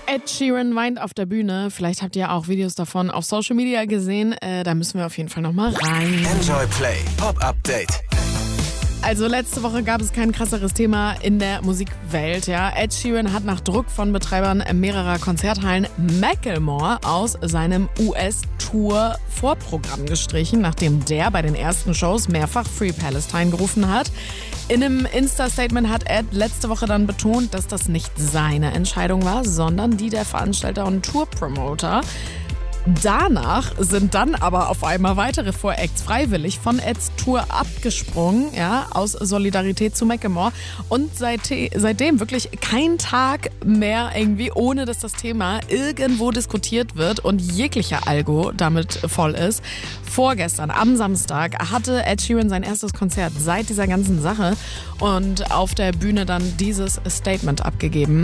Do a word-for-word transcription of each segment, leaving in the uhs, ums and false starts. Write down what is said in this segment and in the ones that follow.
Ed Sheeran weint auf der Bühne. Vielleicht habt ihr auch Videos davon auf Social Media gesehen. Äh, da müssen wir auf jeden Fall nochmal rein. Enjoy Play Pop Update. Also letzte Woche gab es kein krasseres Thema in der Musikwelt. Ja. Ed Sheeran hat nach Druck von Betreibern mehrerer Konzerthallen Macklemore aus seinem U S-Tour-Vorprogramm gestrichen, nachdem der bei den ersten Shows mehrfach Free Palestine gerufen hat. In einem Insta-Statement hat Ed letzte Woche dann betont, dass das nicht seine Entscheidung war, sondern die der Veranstalter und Tour-Promoter. Danach sind dann aber auf einmal weitere Voracts freiwillig von Eds Tour abgesprungen, ja, aus Solidarität zu Macklemore. Und seitdem, seitdem wirklich kein Tag mehr irgendwie, ohne dass das Thema irgendwo diskutiert wird und jeglicher Algo damit voll ist. Vorgestern, am Samstag, hatte Ed Sheeran sein erstes Konzert seit dieser ganzen Sache und auf der Bühne dann dieses Statement abgegeben.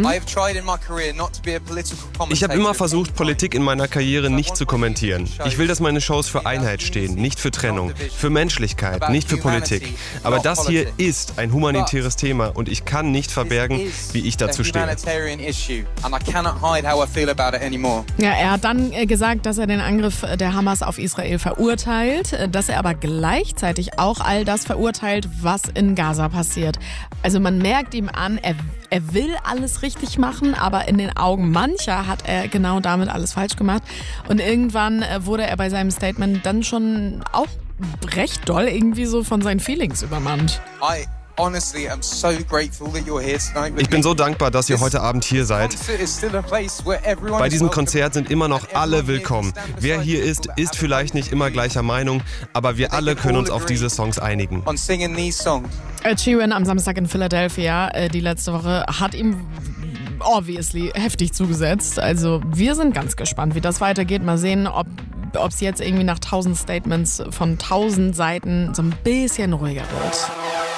Ich habe immer versucht, Politik in meiner Karriere nicht zu kommentieren. Ich will, dass meine Shows für Einheit stehen, nicht für Trennung, für Menschlichkeit, nicht für Politik. Aber das hier ist ein humanitäres Thema und ich kann nicht verbergen, wie ich dazu stehe. Ja, er hat dann gesagt, dass er den Angriff der Hamas auf Israel verurteilt, dass er aber gleichzeitig auch all das verurteilt, was in Gaza passiert. Also man merkt ihm an, er, er will alles richtig machen, aber in den Augen mancher hat er genau damit alles falsch gemacht. Und irgendwann wurde er bei seinem Statement dann schon auch recht doll irgendwie so von seinen Feelings übermannt. Ich bin so dankbar, dass ihr heute Abend hier seid. Bei diesem Konzert sind immer noch alle willkommen. Wer hier ist, ist vielleicht nicht immer gleicher Meinung, aber wir alle können uns auf diese Songs einigen. Ed Sheeran am Samstag in Philadelphia, die letzte Woche, hat ihm obviously heftig zugesetzt. Also wir sind ganz gespannt, wie das weitergeht. Mal sehen, ob ob es jetzt irgendwie nach tausend Statements von tausend Seiten so ein bisschen ruhiger wird.